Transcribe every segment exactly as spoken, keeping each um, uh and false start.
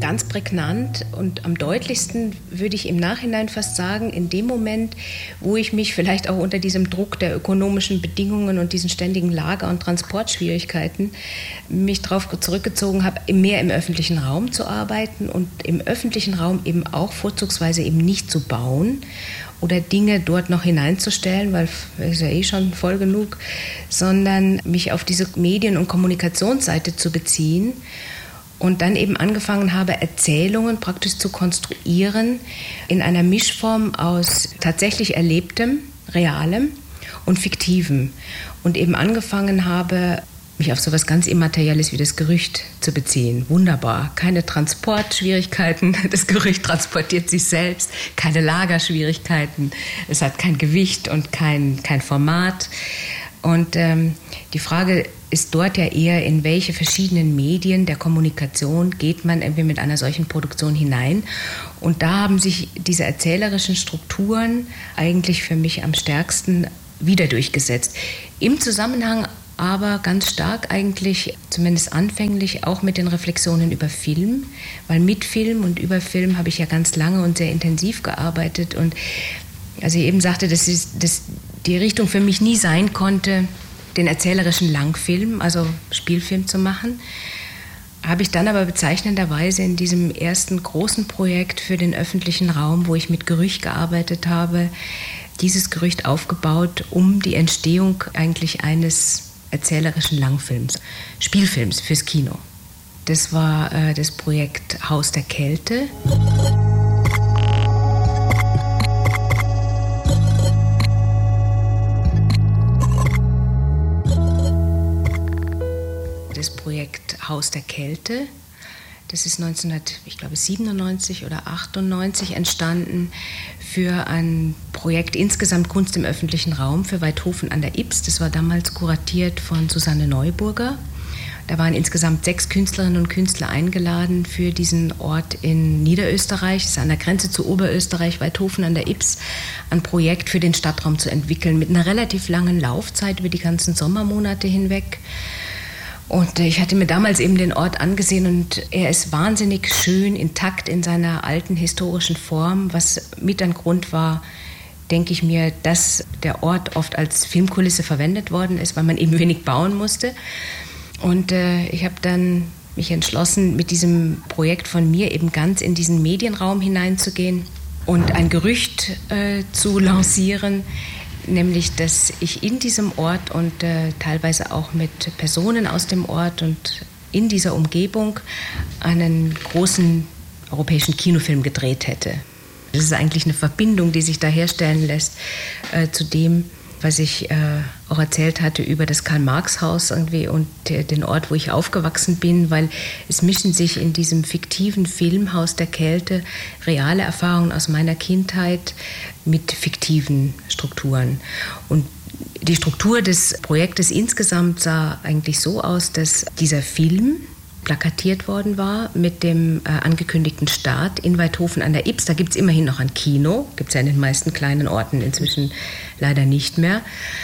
ganz prägnant und am deutlichsten würde ich im Nachhinein fast sagen, in dem Moment, wo ich mich vielleicht auch unter diesem Druck der ökonomischen Bedingungen und diesen ständigen Lager- und Transportschwierigkeiten mich darauf zurückgezogen habe, mehr im öffentlichen Raum zu arbeiten und im öffentlichen Raum eben auch vorzugsweise eben nicht zu bauen oder Dinge dort noch hineinzustellen, weil es ist ja eh schon voll genug, sondern mich auf diese Medien- und Kommunikationsseite zu beziehen und dann eben angefangen habe, Erzählungen praktisch zu konstruieren in einer Mischform aus tatsächlich Erlebtem, Realem und Fiktivem und eben angefangen habe, mich auf so etwas ganz Immaterielles wie das Gerücht zu beziehen. Wunderbar, keine Transportschwierigkeiten, das Gerücht transportiert sich selbst, keine Lagerschwierigkeiten, es hat kein Gewicht und kein, kein Format. Und ähm, die Frage ist dort ja eher, in welche verschiedenen Medien der Kommunikation geht man irgendwie mit einer solchen Produktion hinein. Und da haben sich diese erzählerischen Strukturen eigentlich für mich am stärksten wieder durchgesetzt. Im Zusammenhang aber ganz stark eigentlich, zumindest anfänglich, auch mit den Reflexionen über Film, weil mit Film und über Film habe ich ja ganz lange und sehr intensiv gearbeitet und als ich eben sagte, dass, ist, dass die Richtung für mich nie sein konnte, den erzählerischen Langfilm, also Spielfilm zu machen, habe ich dann aber bezeichnenderweise in diesem ersten großen Projekt für den öffentlichen Raum, wo ich mit Gerücht gearbeitet habe, dieses Gerücht aufgebaut, um die Entstehung eigentlich eines erzählerischen Langfilms, Spielfilms fürs Kino. Das war äh, das Projekt Haus der Kälte. Das Projekt Haus der Kälte. Das ist neunzehnhundertsiebenundneunzig oder achtundneunzig entstanden für ein Projekt insgesamt Kunst im öffentlichen Raum für Waidhofen an der Ybbs. Das war damals kuratiert von Susanne Neuburger. Da waren insgesamt sechs Künstlerinnen und Künstler eingeladen für diesen Ort in Niederösterreich, das ist an der Grenze zu Oberösterreich, Waidhofen an der Ybbs, ein Projekt für den Stadtraum zu entwickeln mit einer relativ langen Laufzeit über die ganzen Sommermonate hinweg. Und ich hatte mir damals eben den Ort angesehen und er ist wahnsinnig schön, intakt in seiner alten historischen Form, was mit ein Grund war, denke ich mir, dass der Ort oft als Filmkulisse verwendet worden ist, weil man eben wenig bauen musste. Und äh, ich habe dann mich entschlossen, mit diesem Projekt von mir eben ganz in diesen Medienraum hineinzugehen und ein Gerücht äh, zu lancieren, nämlich, dass ich in diesem Ort und äh, teilweise auch mit Personen aus dem Ort und in dieser Umgebung einen großen europäischen Kinofilm gedreht hätte. Das ist eigentlich eine Verbindung, die sich da herstellen lässt äh, zu dem, was ich äh, auch erzählt hatte über das Karl-Marx-Haus irgendwie und äh, den Ort, wo ich aufgewachsen bin, weil es mischen sich in diesem fiktiven Filmhaus der Kälte reale Erfahrungen aus meiner Kindheit mit fiktiven Strukturen. Und die Struktur des Projektes insgesamt sah eigentlich so aus, dass dieser Film plakatiert worden war mit dem äh, angekündigten Start in Waidhofen an der Ybbs. Da gibt es immerhin noch ein Kino, gibt es ja in den meisten kleinen Orten inzwischen leider nicht mehr.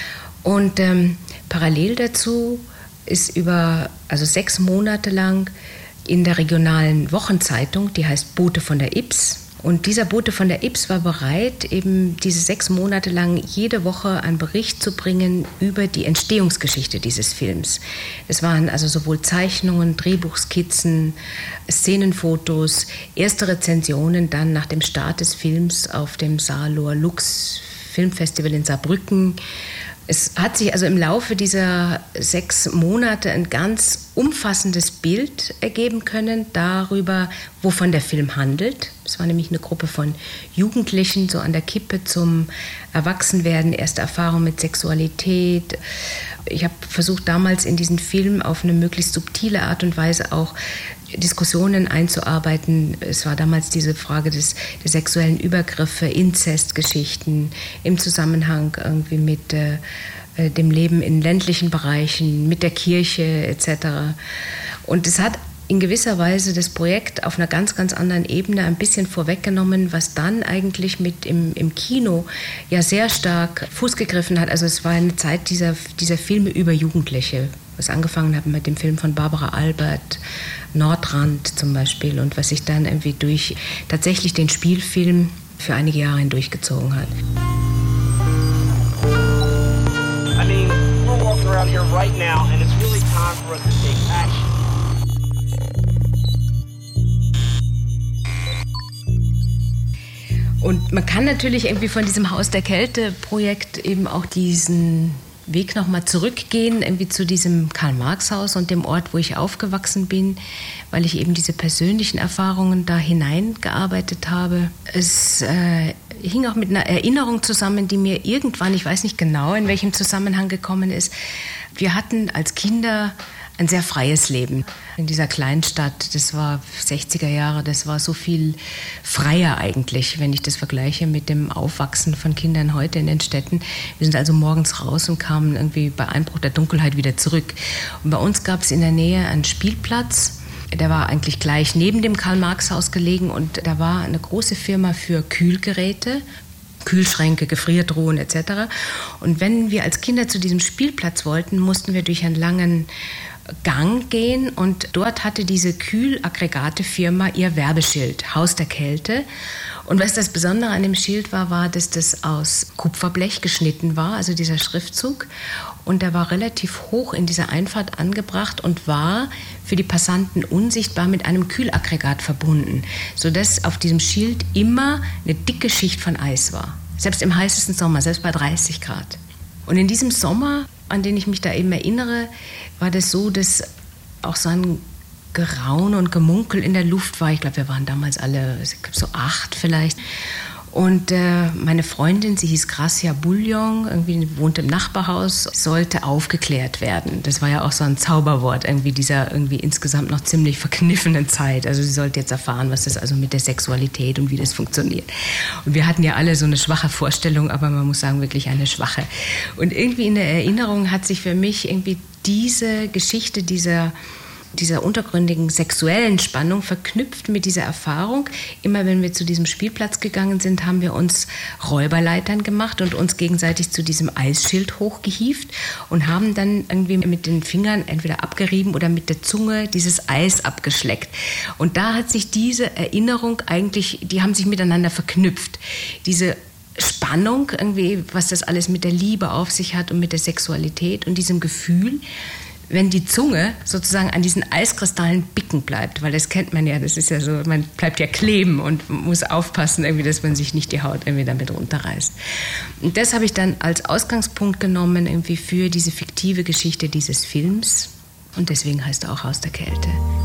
Und ähm, parallel dazu ist über also sechs Monate lang in der regionalen Wochenzeitung, die heißt Bote von der Ybbs, und dieser Bote von der Ybbs war bereit, eben diese sechs Monate lang jede Woche einen Bericht zu bringen über die Entstehungsgeschichte dieses Films. Es waren also sowohl Zeichnungen, Drehbuchskizzen, Szenenfotos, erste Rezensionen dann nach dem Start des Films auf dem Saarloher Lux Filmfestival in Saarbrücken. Es hat sich also im Laufe dieser sechs Monate ein ganz umfassendes Bild ergeben können darüber, wovon der Film handelt. Es war nämlich eine Gruppe von Jugendlichen, so an der Kippe zum Erwachsenwerden, erste Erfahrung mit Sexualität. Ich habe versucht, damals in diesen Film auf eine möglichst subtile Art und Weise auch Diskussionen einzuarbeiten. Es war damals diese Frage des, der sexuellen Übergriffe, Inzestgeschichten im Zusammenhang irgendwie mit äh, dem Leben in ländlichen Bereichen, mit der Kirche et cetera. Und es hat in gewisser Weise das Projekt auf einer ganz, ganz anderen Ebene ein bisschen vorweggenommen, was dann eigentlich mit im, im Kino ja sehr stark Fuß gegriffen hat. Also es war eine Zeit dieser, dieser Filme über Jugendliche, was angefangen habe mit dem Film von Barbara Albert, Nordrand zum Beispiel, und was sich dann irgendwie durch tatsächlich den Spielfilm für einige Jahre hindurchgezogen hat. I mean, we're walking around here right now and it's really time for us to take action. Und man kann natürlich irgendwie von diesem Haus der Kälte-Projekt eben auch diesen Weg nochmal zurückgehen, irgendwie zu diesem Karl-Marx-Haus und dem Ort, wo ich aufgewachsen bin, weil ich eben diese persönlichen Erfahrungen da hineingearbeitet habe. Es äh, hing auch mit einer Erinnerung zusammen, die mir irgendwann, ich weiß nicht genau, in welchem Zusammenhang gekommen ist. Wir hatten als Kinder ein sehr freies Leben in dieser kleinen Stadt. Das war sechziger Jahre, das war so viel freier eigentlich, wenn ich das vergleiche mit dem Aufwachsen von Kindern heute in den Städten. Wir sind also morgens raus und kamen irgendwie bei Einbruch der Dunkelheit wieder zurück. Und bei uns gab es in der Nähe einen Spielplatz, der war eigentlich gleich neben dem Karl-Marx-Haus gelegen, und da war eine große Firma für Kühlgeräte, Kühlschränke, Gefriertruhen et cetera. Und wenn wir als Kinder zu diesem Spielplatz wollten, mussten wir durch einen langen Gang gehen, und dort hatte diese Kühlaggregate-Firma ihr Werbeschild, Haus der Kälte. Und was das Besondere an dem Schild war, war, dass das aus Kupferblech geschnitten war, also dieser Schriftzug. Und der war relativ hoch in dieser Einfahrt angebracht und war für die Passanten unsichtbar mit einem Kühlaggregat verbunden, sodass auf diesem Schild immer eine dicke Schicht von Eis war. Selbst im heißesten Sommer, selbst bei dreißig Grad. Und in diesem Sommer, an den ich mich da eben erinnere, war das so, dass auch so ein Geraun und Gemunkel in der Luft war. Ich glaube, wir waren damals alle ich glaub, so acht vielleicht. Und äh, meine Freundin, sie hieß Gracia Bouillon, irgendwie wohnte im Nachbarhaus, sollte aufgeklärt werden. Das war ja auch so ein Zauberwort irgendwie dieser irgendwie insgesamt noch ziemlich verkniffenen Zeit. Also sie sollte jetzt erfahren, was das also mit der Sexualität und wie das funktioniert. Und wir hatten ja alle so eine schwache Vorstellung, aber man muss sagen, wirklich eine schwache. Und irgendwie in der Erinnerung hat sich für mich irgendwie diese Geschichte dieser dieser untergründigen sexuellen Spannung verknüpft mit dieser Erfahrung. Immer wenn wir zu diesem Spielplatz gegangen sind, haben wir uns Räuberleitern gemacht und uns gegenseitig zu diesem Eisschild hochgehievt und haben dann irgendwie mit den Fingern entweder abgerieben oder mit der Zunge dieses Eis abgeschleckt. Und da hat sich diese Erinnerung eigentlich, die haben sich miteinander verknüpft. Diese Spannung, irgendwie, was das alles mit der Liebe auf sich hat und mit der Sexualität und diesem Gefühl, wenn die Zunge sozusagen an diesen Eiskristallen bicken bleibt, weil das kennt man ja, das ist ja so, man bleibt ja kleben und muss aufpassen, irgendwie, dass man sich nicht die Haut irgendwie damit runterreißt. Und das habe ich dann als Ausgangspunkt genommen irgendwie für diese fiktive Geschichte dieses Films, und deswegen heißt er auch Haus der Kälte.